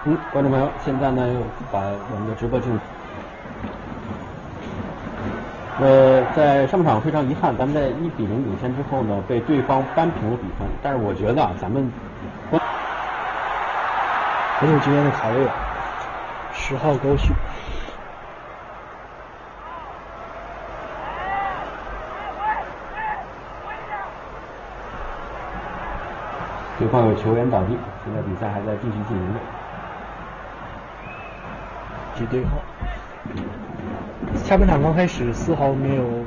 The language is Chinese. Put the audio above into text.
观众朋友，现在呢又把我们的直播进入。在上半场非常遗憾，咱们在1-0领先之后呢，被对方扳平了比分。但是我觉得啊，咱们很有经验的卡位了，10号高旭。 对方有球员倒地，现在比赛还在继续进行中。 几对号。下半场刚开始丝毫没有